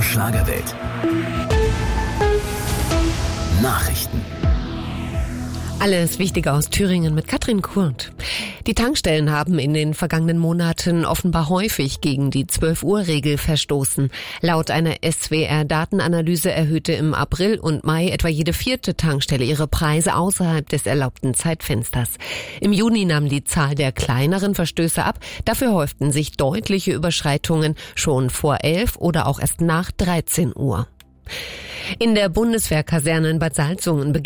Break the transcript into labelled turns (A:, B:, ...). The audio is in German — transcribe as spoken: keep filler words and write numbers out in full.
A: Schlagerwelt. Nachrichten.
B: Alles Wichtige aus Thüringen mit Katrin Kurt. Die Tankstellen haben in den vergangenen Monaten offenbar häufig gegen die zwölf-Uhr-Regel verstoßen. Laut einer S W R-Datenanalyse erhöhte im April und Mai etwa jede vierte Tankstelle ihre Preise außerhalb des erlaubten Zeitfensters. Im Juni nahm die Zahl der kleineren Verstöße ab. Dafür häuften sich deutliche Überschreitungen schon vor elf oder auch erst nach dreizehn Uhr. In der Bundeswehrkaserne in Bad Salzungen